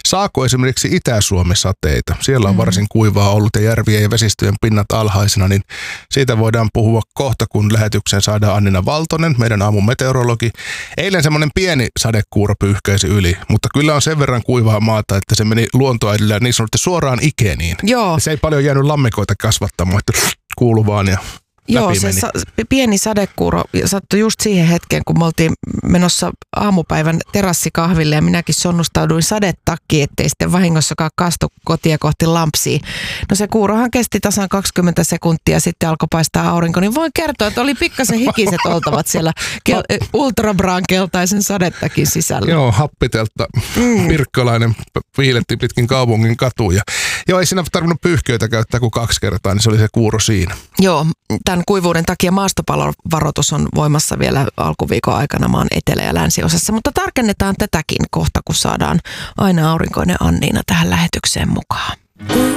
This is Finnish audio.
Saako esimerkiksi Itä-Suomen sateita? Siellä on varsin kuivaa ollut ja järvien ja vesistöjen pinnat alhaisina, niin siitä voidaan puhua kohta, kun lähetykseen saadaan Annina Valtonen, meidän aamun meteorologi. Eilen semmoinen pieni sadekuuro pyyhkäisi yli, mutta kyllä on sen verran kuivaa maata, että se meni luontoäidillä niin sanotusti suoraan ikeniin. Joo. Ja se ei paljon jäänyt lammikoita kasvattamaan, että kuulu vaan ja joo, se pieni sadekuuro sattui just siihen hetkeen, kun me oltiin menossa aamupäivän terassikahville ja minäkin sonnustauduin sadetakkiin, ettei sitten vahingossakaan kastu kotia kohti lampsia. No se kuurohan kesti tasan 20 sekuntia, sitten alkoi paistaa aurinko, niin voin kertoa, että oli pikkasen hikiset oltavat siellä ultrabraan keltaisen sadetakin sisällä. Joo, happitelta pirkkalainen viiletti pitkin kaupungin katuja. Joo, ei siinä tarvinnut pyyhköitä käyttää kuin 2 kertaa, niin se oli se kuuro siinä. Joo, tämän kuivuuden takia maastopalovaroitus on voimassa vielä alkuviikon aikana maan etelä- ja länsiosassa, mutta tarkennetaan tätäkin kohta, kun saadaan aina aurinkoinen Anniina tähän lähetykseen mukaan.